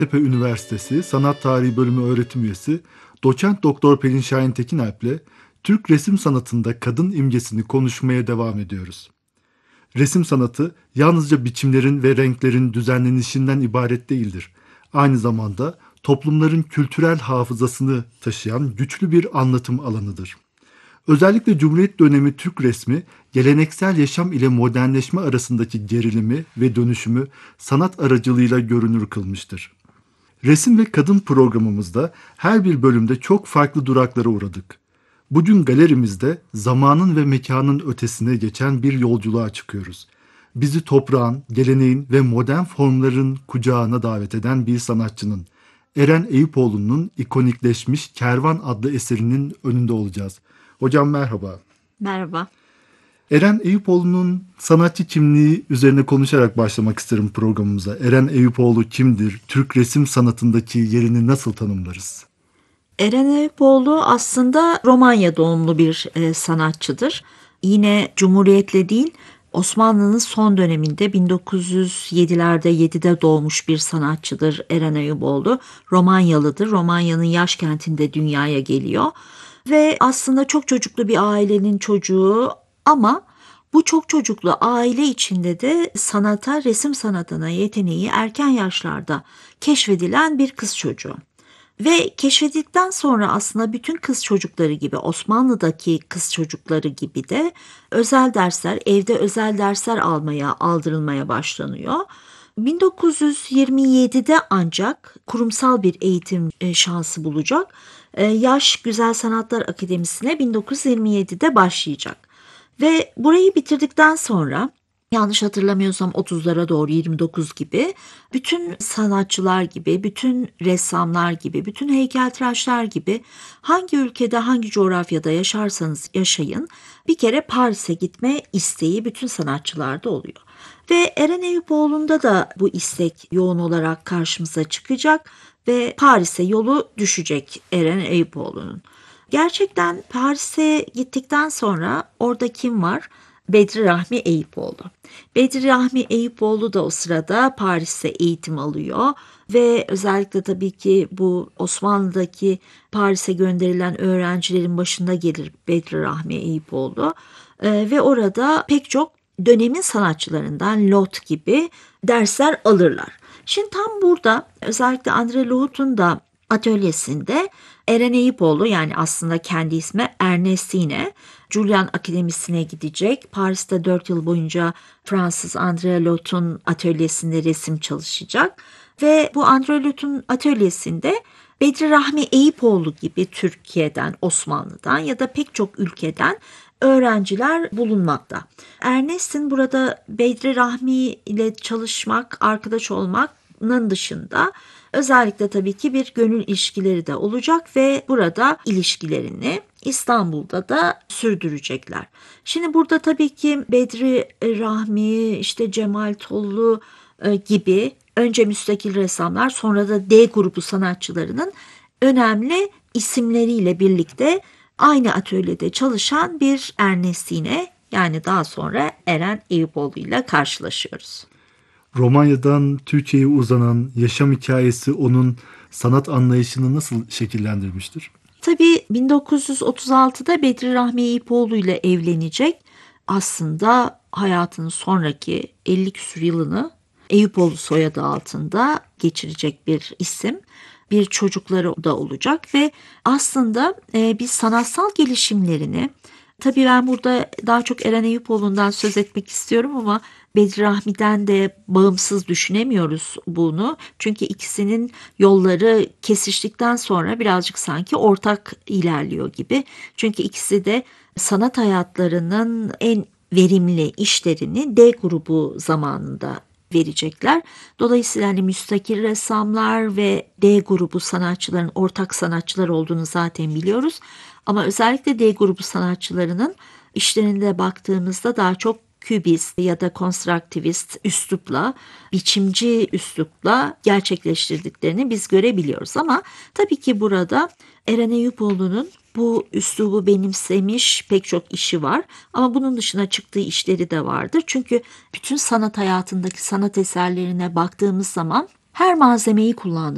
Hacettepe Üniversitesi Sanat Tarihi Bölümü öğretim üyesi Doçent Doktor Pelin Şahin Tekinalp'le Türk resim sanatında kadın imgesini konuşmaya devam ediyoruz. Resim sanatı yalnızca biçimlerin ve renklerin düzenlenişinden ibaret değildir. Aynı zamanda toplumların kültürel hafızasını taşıyan güçlü bir anlatım alanıdır. Özellikle Cumhuriyet dönemi Türk resmi, geleneksel yaşam ile modernleşme arasındaki gerilimi ve dönüşümü sanat aracılığıyla görünür kılmıştır. Resim ve kadın programımızda her bir bölümde çok farklı duraklara uğradık. Bugün galerimizde zamanın ve mekanın ötesine geçen bir yolculuğa çıkıyoruz. Bizi toprağın, geleneğin ve modern formların kucağına davet eden bir sanatçının, Eren Eyüpoğlu'nun ikonikleşmiş Kervan adlı eserinin önünde olacağız. Hocam merhaba. Merhaba. Eren Eyüpoğlu'nun sanatçı kimliği üzerine konuşarak başlamak isterim programımıza. Eren Eyüpoğlu kimdir? Türk resim sanatındaki yerini nasıl tanımlarız? Eren Eyüpoğlu aslında Romanya doğumlu bir sanatçıdır. Yine Cumhuriyet'le değil, Osmanlı'nın son döneminde 1907'lerde 7'de doğmuş bir sanatçıdır Eren Eyüpoğlu. Romanyalıdır. Romanya'nın yaş kentinde dünyaya geliyor. Ve aslında çok çocuklu bir ailenin çocuğu ama bu çok çocuklu aile içinde de sanata, resim sanatına yeteneği erken yaşlarda keşfedilen bir kız çocuğu. Ve keşfedildikten sonra aslında bütün kız çocukları gibi, Osmanlı'daki kız çocukları gibi de özel dersler, evde özel dersler aldırılmaya başlanıyor. 1927'de ancak kurumsal bir eğitim şansı bulacak. Yaş Güzel Sanatlar Akademisi'ne 1927'de başlayacak. Ve burayı bitirdikten sonra yanlış hatırlamıyorsam 30'lara doğru 29 gibi bütün sanatçılar gibi, bütün ressamlar gibi, bütün heykeltıraşlar gibi hangi ülkede, hangi coğrafyada yaşarsanız yaşayın bir kere Paris'e gitme isteği bütün sanatçılarda oluyor. Ve Eren Eyüpoğlu'nda da bu istek yoğun olarak karşımıza çıkacak ve Paris'e yolu düşecek Eren Eyüpoğlu'nun. Gerçekten Paris'e gittikten sonra orada kim var? Bedri Rahmi Eyüpoğlu. Bedri Rahmi Eyüpoğlu da o sırada Paris'te eğitim alıyor ve özellikle tabii ki bu Osmanlı'daki Paris'e gönderilen öğrencilerin başında gelir Bedri Rahmi Eyüpoğlu. Ve orada pek çok dönemin sanatçılarından Lot gibi dersler alırlar. Şimdi tam burada özellikle André Lohut'un da atölyesinde Eren Eyüpoğlu, yani aslında kendi ismi Ernestine, Julian Akademisi'ne gidecek. Paris'te 4 yıl boyunca Fransız André Lot'un atölyesinde resim çalışacak. Ve bu André Lot'un atölyesinde Bedri Rahmi Eyüpoğlu gibi Türkiye'den, Osmanlı'dan ya da pek çok ülkeden öğrenciler bulunmakta. Ernest'in burada Bedri Rahmi ile çalışmak, arkadaş olmanın dışında özellikle tabii ki bir gönül ilişkileri de olacak ve burada ilişkilerini İstanbul'da da sürdürecekler. Şimdi burada tabii ki Bedri Rahmi, işte Cemal Tollu gibi önce müstakil ressamlar, sonra da D grubu sanatçılarının önemli isimleriyle birlikte aynı atölyede çalışan bir Ernestine, yani daha sonra Eren Eyüpoğlu ile karşılaşıyoruz. Romanya'dan Türkiye'ye uzanan yaşam hikayesi onun sanat anlayışını nasıl şekillendirmiştir? Tabii 1936'da Bedri Rahmi Eyüpoğlu ile evlenecek. Aslında hayatının sonraki 50 küsur yılını Eyüpoğlu soyadı altında geçirecek bir isim. Bir çocukları da olacak ve aslında biz sanatsal gelişimlerini, tabii ben burada daha çok Eren Eyüpoğlu'ndan söz etmek istiyorum ama Bedri Rahmi'den de bağımsız düşünemiyoruz bunu. Çünkü ikisinin yolları kesiştikten sonra birazcık sanki ortak ilerliyor gibi. Çünkü ikisi de sanat hayatlarının en verimli işlerini D grubu zamanında verecekler. Dolayısıyla hani müstakil ressamlar ve D grubu sanatçıların ortak sanatçılar olduğunu zaten biliyoruz. Ama özellikle D grubu sanatçılarının işlerinde baktığımızda daha çok kübist ya da konstruktivist üslupla, biçimci üslupla gerçekleştirdiklerini biz görebiliyoruz. Ama tabii ki burada Eren Eyüpoğlu'nun bu üslubu benimsemiş pek çok işi var. Ama bunun dışına çıktığı işleri de vardır. Çünkü bütün sanat hayatındaki sanat eserlerine baktığımız zaman her malzemeyi kullandı.